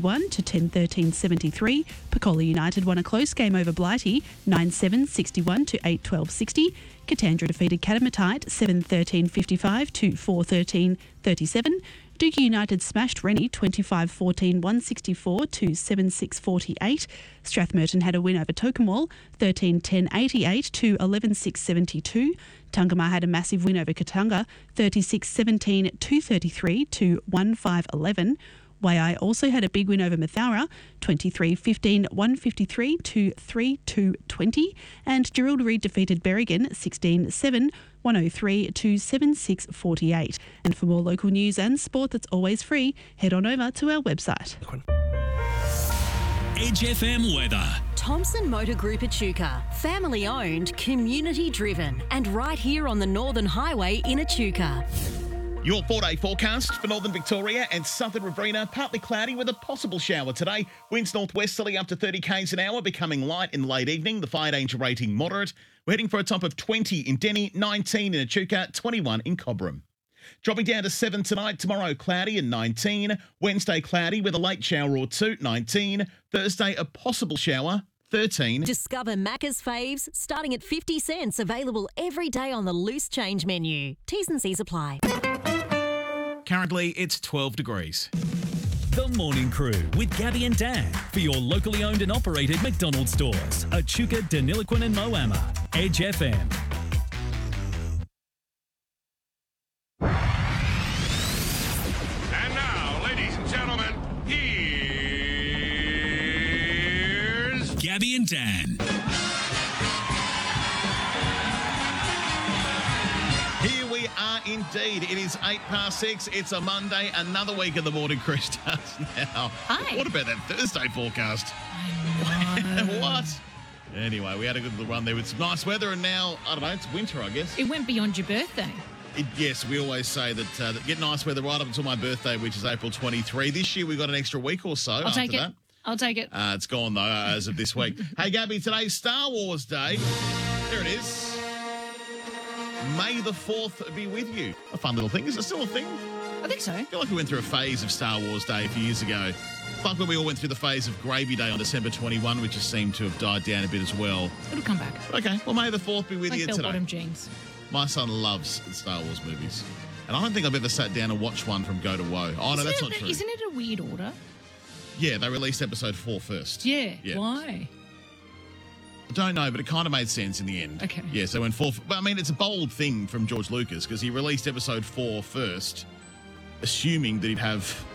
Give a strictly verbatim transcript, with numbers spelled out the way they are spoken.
eighty-one to ten thirteen seventy-three. Pecola United won a close game over Blighty, nine seven sixty-one to eight twelve sixty. Katandra defeated Catamatite, seven thirteen fifty-five to four thirteen thirty-seven. Dookie United smashed Rennie, twenty-five fourteen one sixty-four to seven six forty-eight. Strathmerton had a win over Tokemwell, thirteen ten eighty-eight to eleven six seventy-two. Tungamah had a massive win over Katunga, thirty-six seventeen two thirty-three to one five eleven. Waiai also had a big win over Mathara, twenty-three fifteen one fifty-three to three two twenty. And Gerald Reid defeated Berrigan, sixteen seven one oh three to seven six forty-eight. And for more local news and sport that's always free, head on over to our website. Edge F M weather. Thompson Motor Group Echuca. Family owned, community driven, and right here on the Northern Highway in Echuca. Your four-day forecast for Northern Victoria and Southern Riverina. Partly cloudy with a possible shower today. Winds northwesterly up to thirty k's an hour, becoming light in late evening. The fire danger rating moderate. We're heading for a top of twenty in Denny, nineteen in Echuca, twenty-one in Cobram. Dropping down to seven tonight. Tomorrow cloudy and nineteen. Wednesday cloudy with a late shower or two, nineteen. Thursday a possible shower, thirteen. Discover Macca's faves starting at fifty cents. Available every day on the loose change menu. T's and C's apply. Currently, it's twelve degrees. The Morning Crew with Gabby and Dan for your locally owned and operated McDonald's stores. Echuca, Deniliquin and Moama. Edge F M. And now, ladies and gentlemen, here's Gabby and Dan. Here we are indeed. It is eight past six. It's a Monday. Another week of the Morning Crew starts now. Hi. What about that Thursday forecast? I know. What? Anyway, we had a good little run there with some nice weather, and now, I don't know, it's winter, I guess. It went beyond your birthday. It, yes, we always say that, uh, that get nice weather right up until my birthday, which is April twenty-third. This year we got an extra week or so I'll after take it. that. I'll take it. Uh, it's gone, though, as of this week. Hey, Gabby, today's Star Wars Day. There it is. May the fourth be with you. A fun little thing. Is it still a thing? I think so. I feel like we went through a phase of Star Wars Day a few years ago. It's like when we all went through the phase of Gravy Day on December twenty-first, which has seemed to have died down a bit as well. It'll come back. Okay, well, May the fourth be with Like you bell today. bottom jeans. My son loves Star Wars movies. And I don't think I've ever sat down and watched one from go to woe. Oh, no, Isn't that's it, not true. Isn't it a weird order? Yeah, they released episode four first. Yeah. Yeah. Why? I don't know, but it kind of made sense in the end. Okay. Yeah, so when four... But I mean, it's a bold thing from George Lucas because he released episode four first, assuming that he'd have